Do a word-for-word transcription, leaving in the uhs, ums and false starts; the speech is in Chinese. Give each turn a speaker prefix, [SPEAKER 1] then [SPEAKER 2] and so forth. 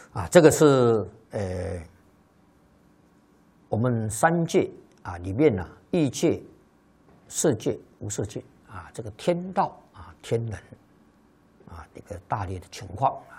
[SPEAKER 1] 啊，这个是呃我们三界啊里面呢、啊，欲界、色界、无色界啊，这个天道啊、天人啊，这个大略的情况啊。